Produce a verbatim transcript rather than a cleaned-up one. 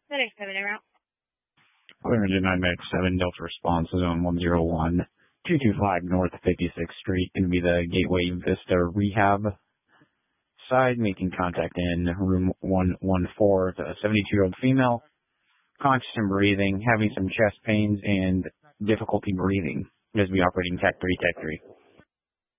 FedEx seven en route. Clear engine nine Max seven, Delta response, zone one zero one, two two five North fifty-sixth Street, going to be the Gateway Vista Rehab side, making contact in room one one four, the seventy-two-year-old female, conscious and breathing, having some chest pains and difficulty breathing. Going to be operating Tech three, Tech three.